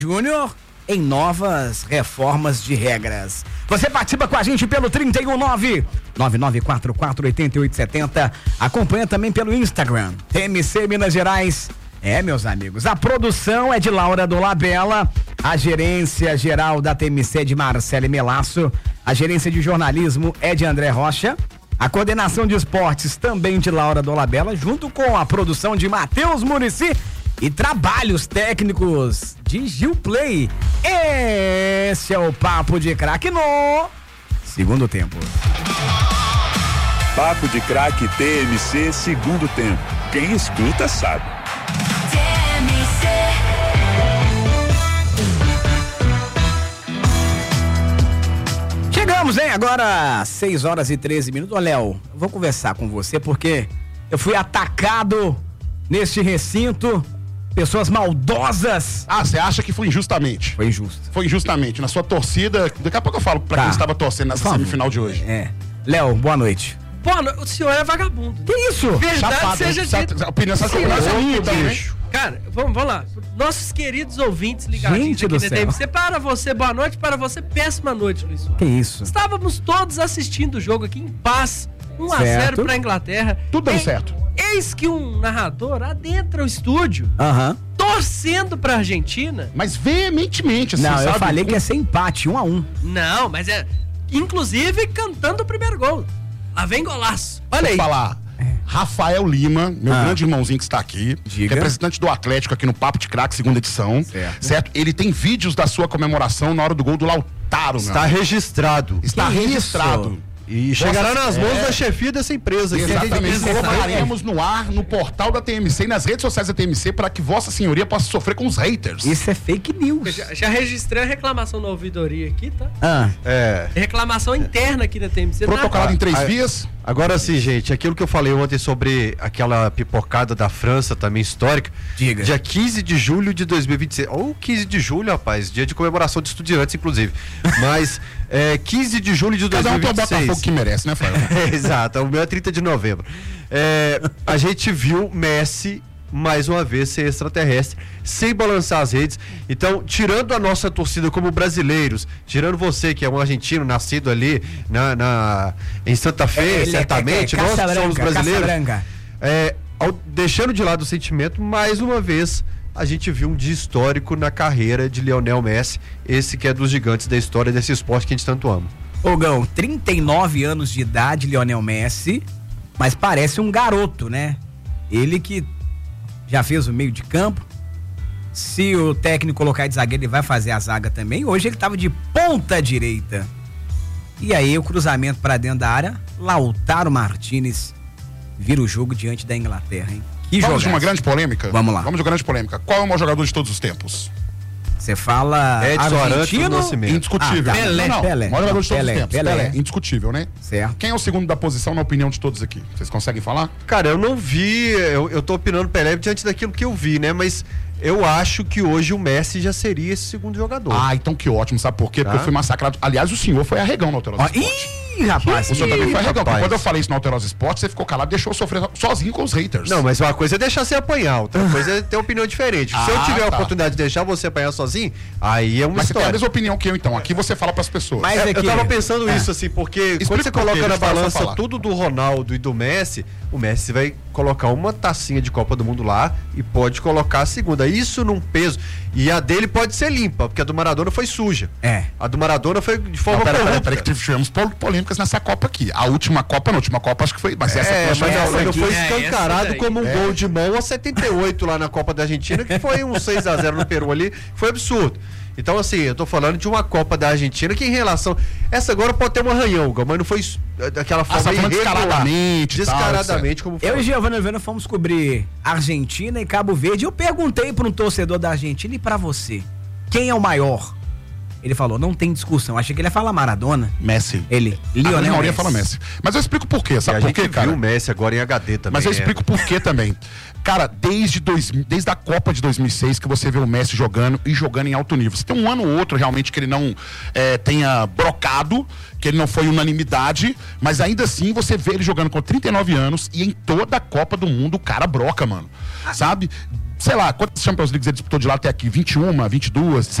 Júnior em novas reformas de regras. Você participa com a gente pelo 319-9944-8870. Acompanha também pelo Instagram, TMC Minas Gerais. Meus amigos, a produção é de Laura Dolabella, a gerência geral da TMC é de Marcele Melasso, a gerência de jornalismo é de André Rocha, a coordenação de esportes também de Laura Dolabella, junto com a produção de Matheus Muricy e trabalhos técnicos de Gil Play. Esse é o Papo de Craque no segundo tempo. Papo de Craque TMC segundo tempo. Quem escuta sabe. Chegamos, hein? Agora 6h13. Ô, Léo, eu vou conversar com você porque eu fui atacado neste recinto. Pessoas maldosas. Você acha que foi injustamente? Foi injusto. Foi injustamente. Na sua torcida, daqui a pouco eu falo pra quem estava torcendo nessa semifinal de hoje. Léo, boa noite. Boa noite. O senhor é vagabundo. Que isso? Verdade Chapado, seja dita. A opinião é minha também. Cara, vamos lá. Nossos queridos ouvintes ligadinhos Gente aqui do na céu. TMC, para você, boa noite, para você, péssima noite, Luiz Soares. Que isso? Estávamos todos assistindo o jogo aqui em paz, 1-0 pra Inglaterra. Tudo dando certo. Eis que um narrador adentra o estúdio, torcendo pra Argentina. Mas veementemente, assim, Não, sabe? eu falei que ia ser empate, 1-1. Não, mas inclusive cantando o primeiro gol. Lá vem golaço. Olha aí. Falar. Rafael Lima, meu grande irmãozinho que está aqui, Diga. representante do Atlético aqui no Papo de Craque, segunda edição, certo? Ele tem vídeos da sua comemoração na hora do gol do Lautaro, Está registrado. Está Que registrado. E chegará nas mãos da chefia dessa empresa. Exatamente. Colocaremos no ar, no portal da TMC e nas redes sociais da TMC para que Vossa Senhoria possa sofrer com os haters. Isso é fake news. Eu já registrei a reclamação na ouvidoria aqui, tá? É. Reclamação interna aqui da TMC. Protocolado em 3 vias. Agora sim, gente, aquilo que eu falei ontem sobre aquela pipocada da França também histórica. Diga. Dia 15 de julho de 2026. Ou 15 de julho, rapaz, dia de comemoração de estudiantes, inclusive. Mas 15 de julho de 2026. Cada um tem o Botafogo que merece, né, Fael? Exato, o meu é 30 de novembro. A gente viu Messi mais uma vez ser extraterrestre, sem balançar as redes. Então, tirando a nossa torcida como brasileiros, tirando você que é um argentino nascido ali em Santa Fé, certamente, nós que somos brasileiros, deixando de lado o sentimento, mais uma vez a gente viu um dia histórico na carreira de Lionel Messi, esse que é dos gigantes da história desse esporte que a gente tanto ama. Gão, 39 anos de idade, Lionel Messi, mas parece um garoto, né? Ele que já fez o meio de campo. Se o técnico colocar de zagueiro, ele vai fazer a zaga também. Hoje ele estava de ponta direita. E aí o cruzamento para dentro da área, Lautaro Martinez vira o jogo diante da Inglaterra, hein? Vamos de uma grande polêmica? Vamos lá. Vamos de uma grande polêmica. Qual é o maior jogador de todos os tempos? Você fala argentino? Indiscutível. Pelé. Não, Pelé. maior jogador de todos Pelé. os tempos. Pelé. Indiscutível, né? Certo. Quem é o segundo da posição na opinião de todos aqui? Vocês conseguem falar? Cara, eu não vi, eu tô opinando Pelé diante daquilo que eu vi, né? Mas eu acho que hoje o Messi já seria esse segundo jogador. Então que ótimo, sabe por quê? Porque eu fui massacrado. Aliás, o senhor foi arregão no Alterosa Esporte. Rapaz. O senhor também foi arregão, porque rapaz. quando eu falei isso no Alterosa Esporte, você ficou calado e deixou eu sofrer sozinho com os haters. Não, mas uma coisa é deixar você apanhar, outra coisa é ter opinião diferente. Se eu tiver a oportunidade de deixar você apanhar sozinho, aí é uma Mas você tem a história. mesma opinião que eu, então. Aqui você fala pras pessoas. Mas Eu tava pensando isso, assim, porque quando você por quê, coloca na deixa eu só balança falar. tudo do Ronaldo e do Messi, o Messi vai colocar uma tacinha de Copa do Mundo lá e pode colocar a segunda. Isso num peso. E a dele pode ser limpa, porque a do Maradona foi suja. A do Maradona foi de forma corrupta. Peraí, que tivemos polêmicas nessa Copa aqui. A última Copa acho que foi. Mas essa Mas não foi essa escancarado daí. como um gol de mão a 78 lá na Copa da Argentina, que foi um 6-0 no Peru ali, foi absurdo. Então, assim, eu tô falando de uma Copa da Argentina que em relação... Essa agora pode ter um arranhão, mas não foi daquela forma descaradamente como foi. Eu e Giovanni Oliveira fomos cobrir Argentina e Cabo Verde. Eu perguntei para um torcedor da Argentina, e para você, quem é o maior? Ele falou, não tem discussão. Achei que ele ia falar Maradona. Messi. Lionel Messi. Fala Messi. Mas eu explico por quê, sabe por quê, cara? Viu o Messi agora em HD também. Mas eu explico por quê também. Cara, desde a Copa de 2006 que você vê o Messi jogando e jogando em alto nível. Você tem um ano ou outro realmente que ele não tenha brocado, que ele não foi unanimidade, mas ainda assim você vê ele jogando com 39 anos e em toda a Copa do Mundo o cara broca, mano. Sabe? sei lá, quantas Champions Leagues ele disputou de lá até aqui? 21, 22,